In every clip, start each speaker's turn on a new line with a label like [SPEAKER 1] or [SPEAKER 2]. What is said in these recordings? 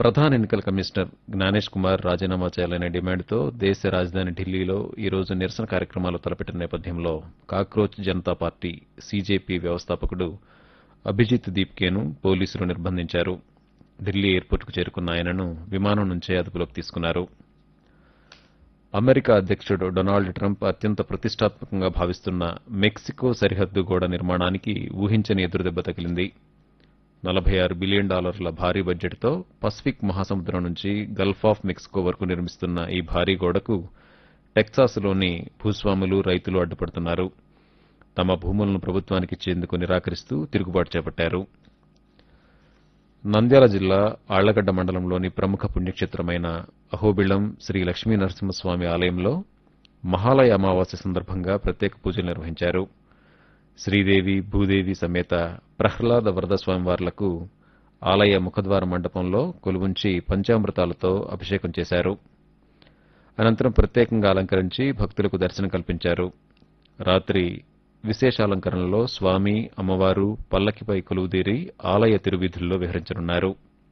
[SPEAKER 1] ప్రధాన ఎన్నికల కమిషనర్ జ్ఞానేష్ కుమార్ రాజీనామా చేయాలనే డిమాండ్తో దేశ రాజధాని ఢిల్లీలో ఈ రోజు నిరసన కార్యక్రమాలు తలపెట్టిన నేపథ్యంలో కాక్రోచ్ జనతా పార్టీ సీజేపీ వ్యవస్థాపకుడు అభిజిత్ దీప్కేను పోలీసులు నిర్బంధించారు. ఢిల్లీ ఎయిర్పోర్టుకు చేరుకున్న ఆయనను విమానం నుంచే అదుపులోకి తీసుకున్నారు. అమెరికా అధ్యక్షుడు డొనాల్డ్ ట్రంప్ అత్యంత ప్రతిష్టాత్మకంగా భావిస్తున్న మెక్సికో సరిహద్దు గోడ నిర్మాణానికి ఊహించని ఎదురుదెబ్బ తగిలింది. $46 బిలియన్ భారీ బడ్జెట్తో పసిఫిక్ మహాసముద్రం నుంచి గల్ఫ్ ఆఫ్ మెక్సికో వరకు నిర్మిస్తున్న ఈ భారీ గోడకు టెక్సాస్లోని భూస్వాములు, రైతులు అడ్డుపడుతున్నారు. తమ భూములను ప్రభుత్వానికి ఇచ్చేందుకు నిరాకరిస్తూ తిరుగుబాటు చేపట్టారు. నంద్యాల జిల్లా ఆళ్లగడ్డ మండలంలోని ప్రముఖ పుణ్యక్షేత్రమైన అహోబిళం శ్రీ లక్ష్మీ నరసింహస్వామి ఆలయంలో మహాలయ అమావాస్య సందర్భంగా ప్రత్యేక పూజలు నిర్వహించారు. శ్రీదేవి, భూదేవి సమేత ప్రహ్లాద వరద స్వామివార్లకు ఆలయ ముఖద్వార మండపంలో కొలువుంచి పంచామృతాలతో అభిషేకం చేశారు. అనంతరం ప్రత్యేకంగా అలంకరించి భక్తులకు దర్శనం కల్పించారు. రాత్రి విశేషాలంకరణలో స్వామి, అమ్మవారు పల్లకిపై కొలువుదీరి ఆలయ తిరువీధుల్లో విహరించనున్నారు.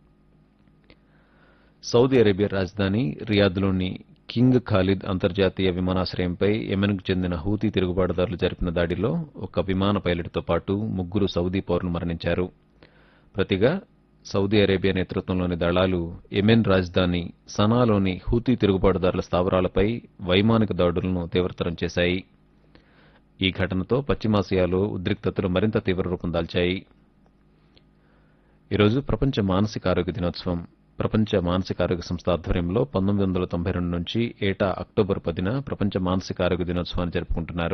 [SPEAKER 1] సౌదీ అరేబియా రాజధాని రియాద్లోని కింగ్ ఖాలిద్ అంతర్జాతీయ విమానాశ్రయంపై యెమెన్కు చెందిన హూతీ తిరుగుబాటుదారులు జరిపిన దాడిలో ఒక విమాన పైలట్తో పాటు 3 సౌదీ పౌరులు మరణించారు. ప్రతిగా సౌదీ అరేబియా నేతృత్వంలోని దళాలు యెమెన్ రాజధాని సనాలోని హూతీ తిరుగుబాటుదారుల స్థావరాలపై వైమానిక దాడులను తీవ్రతరం చేశాయి. ఈ ఘటనతో పశ్చిమాసియాలో ఉద్రిక్తతలు మరింత తీవ్ర రూపం దాల్చాయి. ఈరోజు ప్రపంచ మానసిక ఆరోగ్య దినోత్సవం. ప్రపంచ మానసిక ఆరోగ్య సంస్థ ఆధ్వర్యంలో 1992 నుంచి ఏటా అక్టోబర్ 10న ప్రపంచ మానసిక ఆరోగ్య దినోత్సవాన్ని జరుపుకుంటున్నారు.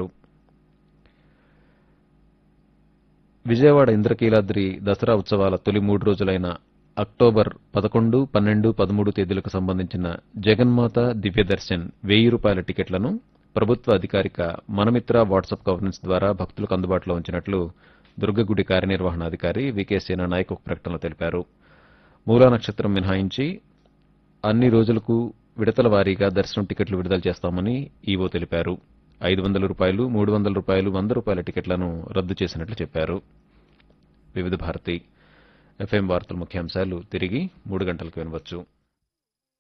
[SPEAKER 1] విజయవాడ ఇంద్రకీలాద్రి దసరా ఉత్సవాల తొలి 3 రోజులైన అక్టోబర్ 11, 12, 13 తేదీలకు సంబంధించిన జగన్మాత దివ్యదర్శన్ ₹1000 టికెట్లను ప్రభుత్వ అధికారిక మనమిత్ర వాట్సాప్ గవర్నెన్స్ ద్వారా భక్తులకు అందుబాటులో ఉంచినట్లు దుర్గగుడి కార్యనిర్వహణాధికారి వికే సేనానాయక్ ఒక ప్రకటనలో తెలిపారు. మూలా నక్షత్రం మినహాయించి అన్ని రోజులకు విడతల వారీగా దర్శనం టికెట్లు విడుదల చేస్తామని ఈవో తెలిపారు. ₹500, ₹300, ₹100 టికెట్లను రద్దు చేసినట్లు చెప్పారు. వివిధ భారతి ఎఫ్ఎం వార్తల ముఖ్యాంశాలు తిరిగి 3 గంటలకు వినవచ్చు.